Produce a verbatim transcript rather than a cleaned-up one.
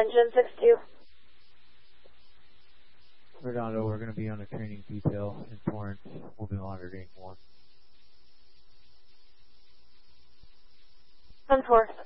Engine six two. Redondo, we're going to be on a training detail in Torrance. We'll be monitoring one. ten four.